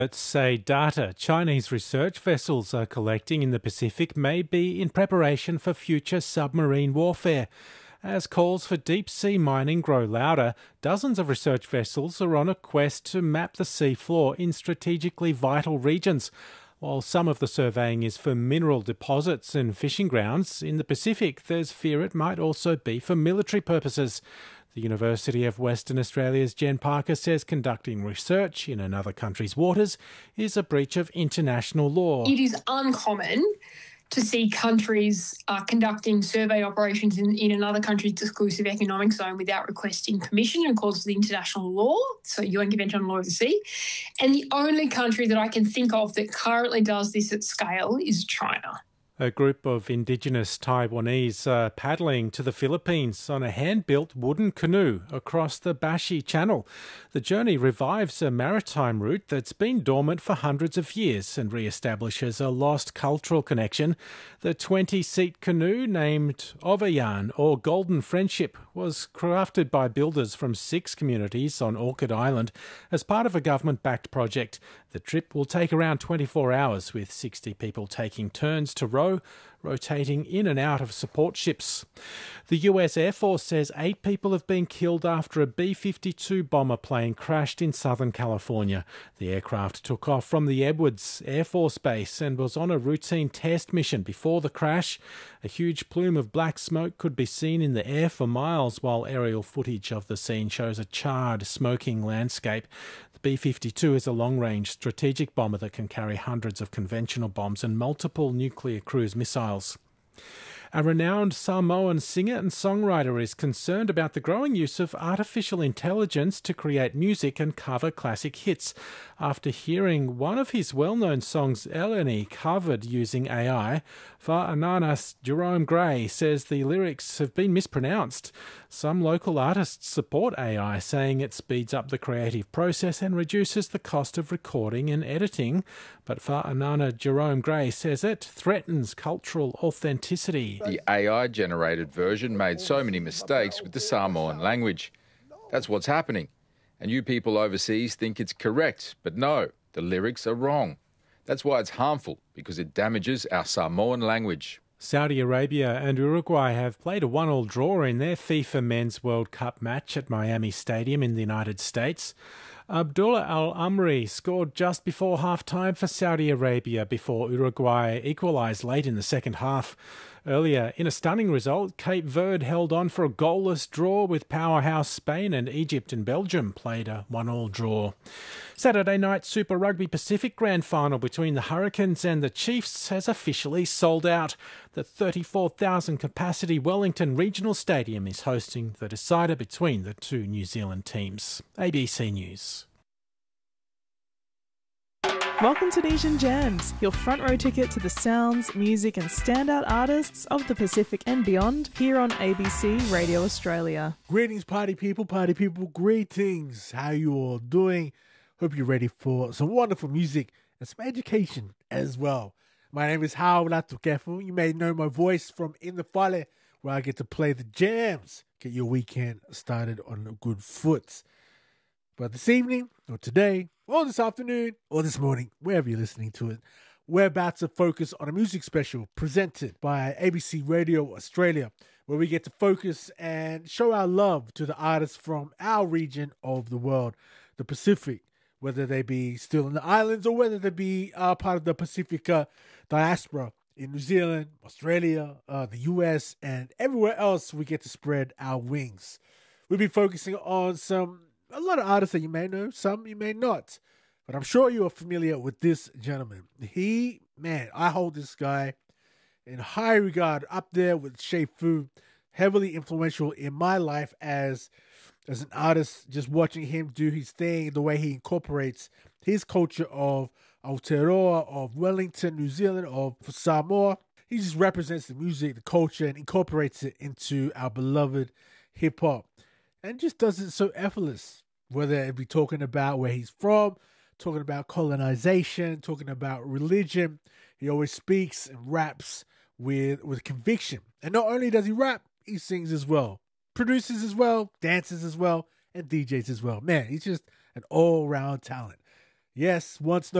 Let's say data Chinese research vessels are collecting in the Pacific may be in preparation for future submarine warfare. As calls for deep-sea mining grow louder, dozens of research vessels are on a quest to map the seafloor in strategically vital regions. While some of the surveying is for mineral deposits and fishing grounds, in the Pacific there's fear it might also be for military purposes. The University of Western Australia's Jen Parker says conducting research in another country's waters is a breach of international law. It is uncommon to see countries conducting survey operations in another country's exclusive economic zone without requesting permission in accordance with international law, so UN Convention on Law of the Sea. And the only country that I can think of that currently does this at scale is China. A group of Indigenous Taiwanese are paddling to the Philippines on a hand-built wooden canoe across the Bashi Channel. The journey revives a maritime route that's been dormant for hundreds of years and re-establishes a lost cultural connection. The 20-seat canoe, named Ovayan, or Golden Friendship, was crafted by builders from 6 communities on Orchid Island as part of a government-backed project. The trip will take around 24 hours, with 60 people taking turns to row, rotating in and out of support ships. The US Air Force says 8 people have been killed after a B-52 bomber plane crashed in Southern California. The aircraft took off from the Edwards Air Force Base and was on a routine test mission before the crash. A huge plume of black smoke could be seen in the air for miles, while aerial footage of the scene shows a charred, smoking landscape. The B-52 is a long-range strategic bomber that can carry hundreds of conventional bombs and multiple nuclear cruise missiles. A renowned Samoan singer and songwriter is concerned about the growing use of artificial intelligence to create music and cover classic hits. After hearing one of his well-known songs, Eleni, covered using AI, Fa'ananas Jerome Gray says the lyrics have been mispronounced. Some local artists support AI, saying it speeds up the creative process and reduces the cost of recording and editing. But Fa'anana Jerome Gray says it threatens cultural authenticity. The AI-generated version made so many mistakes with the Samoan language. That's what's happening. And you people overseas think it's correct, but no, the lyrics are wrong. That's why it's harmful, because it damages our Samoan language. Saudi Arabia and Uruguay have played a 1-1 draw in their FIFA Men's World Cup match at Miami Stadium in the United States. Abdullah Al-Amri scored just before half-time for Saudi Arabia before Uruguay equalised late in the second half. Earlier, in a stunning result, Cape Verde held on for a goalless draw with powerhouse Spain, and Egypt and Belgium played a 1-1 draw. Saturday night Super Rugby Pacific Grand Final between the Hurricanes and the Chiefs has officially sold out. The 34,000 capacity Wellington Regional Stadium is hosting the decider between the two New Zealand teams. ABC News. Welcome to Nesian Jams, your front row ticket to the sounds, music and standout artists of the Pacific and beyond here on ABC Radio Australia. Greetings, party people, greetings. How you all doing? Hope you're ready for some wonderful music and some education as well. My name is Howard Latukefu. You may know my voice from In the Fale, where I get to play the jams, get your weekend started on a good foot. But this evening, or today, or this afternoon, or this morning, wherever you're listening to it, we're about to focus on a music special presented by ABC Radio Australia, where we get to focus and show our love to the artists from our region of the world, the Pacific, whether they be still in the islands or whether they be part of the Pacifica diaspora in New Zealand, Australia, the US, and everywhere else we get to spread our wings. We'll be focusing on a lot of artists that you may know, some you may not. But I'm sure you are familiar with this gentleman. I hold this guy in high regard, up there with Shea Fu, heavily influential in my life as an artist, just watching him do his thing, the way he incorporates his culture of Aotearoa, of Wellington, New Zealand, of Samoa. He just represents the music, the culture, and incorporates it into our beloved hip-hop. And just does it so effortless, whether it be talking about where he's from, talking about colonization, talking about religion. He always speaks and raps with conviction. And not only does he rap, he sings as well, produces as well, dances as well, and DJs as well. Man, he's just an all-round talent. Yes, once